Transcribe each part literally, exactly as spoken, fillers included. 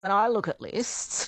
when I look at lists,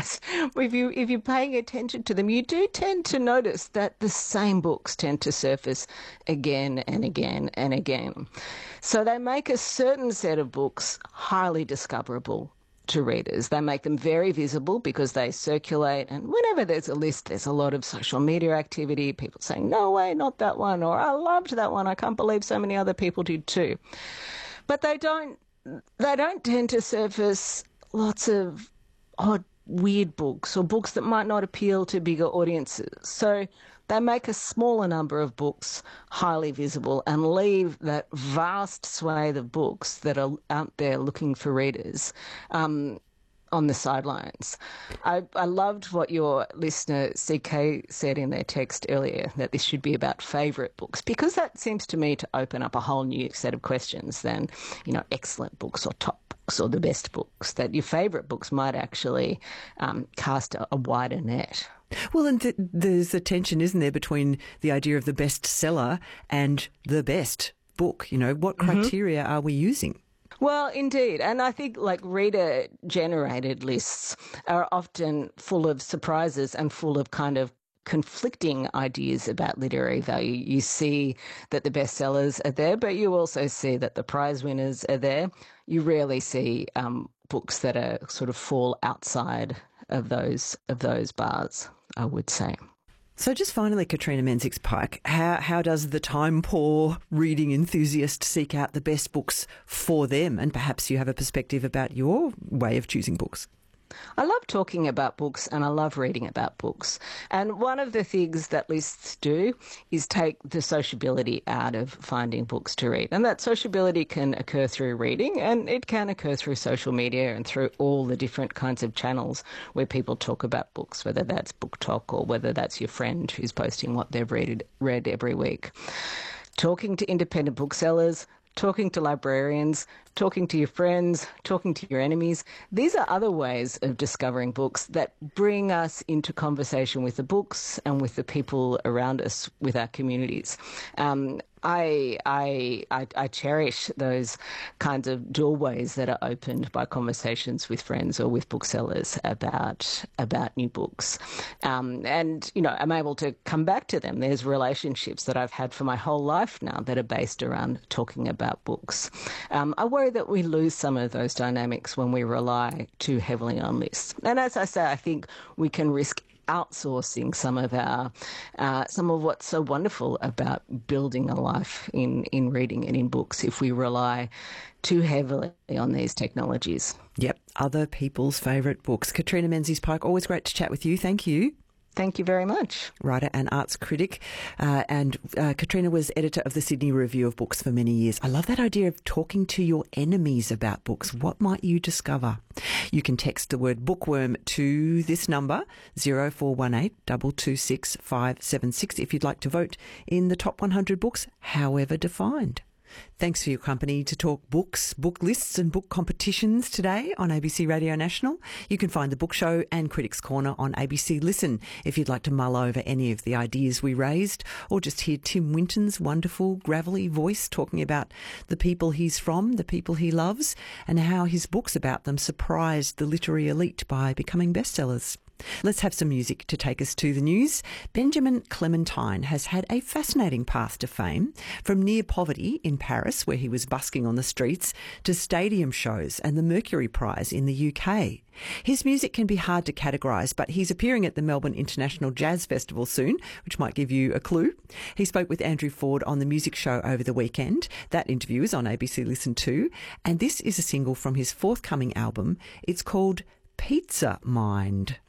if you if you're paying attention to them, you do tend to notice that the same books tend to surface again and again and again. So they make a certain set of books highly discoverable to readers. They make them very visible because they circulate, and whenever there's a list, there's a lot of social media activity, people saying, no way, not that one, or I loved that one, I can't believe so many other people did too. But they don't they don't tend to surface lots of odd, weird books or books that might not appeal to bigger audiences. So they make a smaller number of books highly visible and leave that vast swathe of books that are out there looking for readers um, on the sidelines. I, I loved what your listener C K said in their text earlier, that this should be about favourite books, because that seems to me to open up a whole new set of questions than, you know, excellent books or top books or the best books, that your favourite books might actually um, cast a, a wider net. Well, and th- there's a tension, isn't there, between the idea of the bestseller and the best book. You know, what criteria mm-hmm. are we using? Well, indeed. And I think like reader-generated lists are often full of surprises and full of kind of conflicting ideas about literary value. You see that the bestsellers are there, but you also see that the prize winners are there. You rarely see um, books that are sort of fall outside of those of those bars, I would say. So just finally, Katrina Menzies-Pike, how, how does the time-poor reading enthusiast seek out the best books for them? And perhaps you have a perspective about your way of choosing books. I love talking about books and I love reading about books. And one of the things that lists do is take the sociability out of finding books to read. And that sociability can occur through reading, and it can occur through social media and through all the different kinds of channels where people talk about books, whether that's Book Talk or whether that's your friend who's posting what they've read, read every week. Talking to independent booksellers, talking to librarians, talking to your friends, talking to your enemies. These are other ways of discovering books that bring us into conversation with the books and with the people around us, with our communities. Um, I, I, I, I cherish those kinds of doorways that are opened by conversations with friends or with booksellers about about new books. Um, and, you know, I'm able to come back to them. There's relationships that I've had for my whole life now that are based around talking about books. Um, I worry that we lose some of those dynamics when we rely too heavily on lists. And as I say, I think we can risk outsourcing some of our, uh, some of what's so wonderful about building a life in, in reading and in books if we rely too heavily on these technologies. Yep, other people's favourite books. Katrina Menzies-Pike, always great to chat with you. Thank you. Thank you very much. Writer and arts critic. Uh, and uh, Katrina was editor of the Sydney Review of Books for many years. I love that idea of talking to your enemies about books. What might you discover? You can text the word bookworm to this number, zero four one eight, two two six, five seven six, if you'd like to vote in the top one hundred books, however defined. Thanks for your company to talk books, book lists and book competitions today on A B C Radio National. You can find the Book Show and Critics Corner on A B C Listen if you'd like to mull over any of the ideas we raised, or just hear Tim Winton's wonderful gravelly voice talking about the people he's from, the people he loves, and how his books about them surprised the literary elite by becoming bestsellers. Let's have some music to take us to the news. Benjamin Clementine has had a fascinating path to fame, from near poverty in Paris, where he was busking on the streets, to stadium shows and the Mercury Prize in the U K. His music can be hard to categorise, but he's appearing at the Melbourne International Jazz Festival soon, which might give you a clue. He spoke with Andrew Ford on the Music Show over the weekend. That interview is on A B C Listen too, and this is a single from his forthcoming album. It's called Pizza Mind.